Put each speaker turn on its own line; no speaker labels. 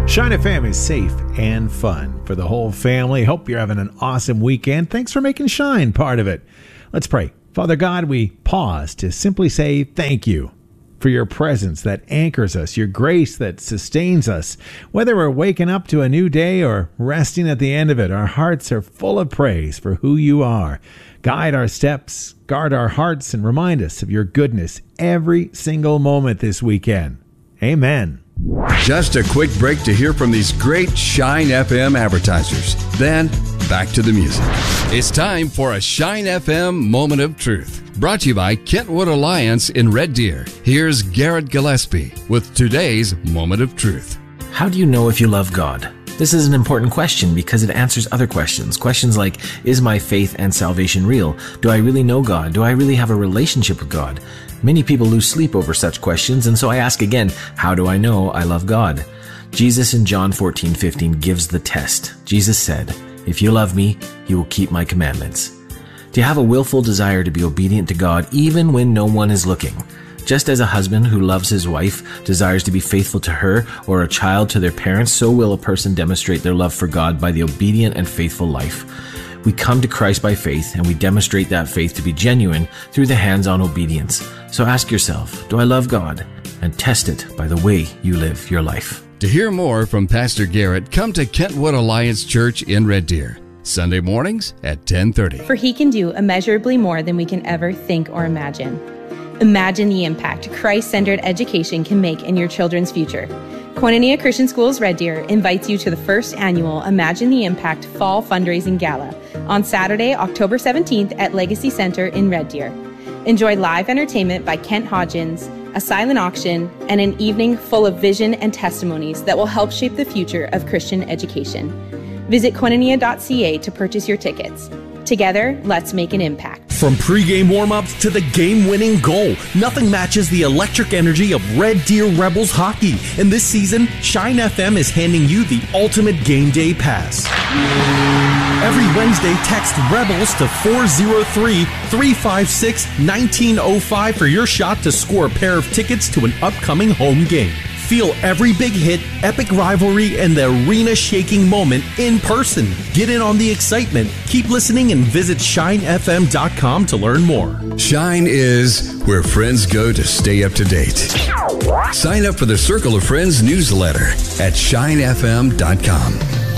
Shine FM is safe and fun for the whole family. Hope you're having an awesome weekend. Thanks for making Shine part of it. Let's pray. Father God, we pause to simply say thank you for your presence that anchors us, your grace that sustains us. Whether we're waking up to a new day or resting at the end of it, our hearts are full of praise for who you are. Guide our steps, guard our hearts, and remind us of your goodness every single moment this weekend. Amen.
Just a quick break to hear from these great Shine FM advertisers. Then, back to the music. It's time for a Shine FM Moment of Truth. Brought to you by Kentwood Alliance in Red Deer. Here's Garrett Gillespie with today's Moment of Truth.
How do you know if you love God? This is an important question because it answers other questions. Questions like, is my faith and salvation real? Do I really know God? Do I really have a relationship with God? Many people lose sleep over such questions, and so I ask again, how do I know I love God? Jesus in John 14:15 gives the test. Jesus said, if you love me, you will keep my commandments. Do you have a willful desire to be obedient to God even when no one is looking? Just as a husband who loves his wife desires to be faithful to her, or a child to their parents, so will a person demonstrate their love for God by the obedient and faithful life. We come to Christ by faith, and we demonstrate that faith to be genuine through the hands-on obedience. So ask yourself, do I love God? And test it by the way you live your life.
To hear more from Pastor Garrett, come to Kentwood Alliance Church in Red Deer, Sunday mornings at 10:30.
For he can do immeasurably more than we can ever think or imagine. Imagine the impact Christ-centered education can make in your children's future. Koinonia Christian Schools Red Deer invites you to the first annual Imagine the Impact Fall Fundraising Gala on Saturday, October 17th at Legacy Center in Red Deer. Enjoy live entertainment by Kent Hodgins, a silent auction, and an evening full of vision and testimonies that will help shape the future of Christian education. Visit koinonia.ca to purchase your tickets. Together, let's make an impact.
From pregame warm-ups to the game-winning goal, nothing matches the electric energy of Red Deer Rebels hockey. And this season, Shine FM is handing you the ultimate game day pass. Every Wednesday, text REBELS to 403-356-1905 for your shot to score a pair of tickets to an upcoming home game. Feel every big hit, epic rivalry, and the arena-shaking moment in person. Get in on the excitement. Keep listening and visit shinefm.com to learn more.
Shine is where friends go to stay up to date. Sign up for the Circle of Friends newsletter at shinefm.com.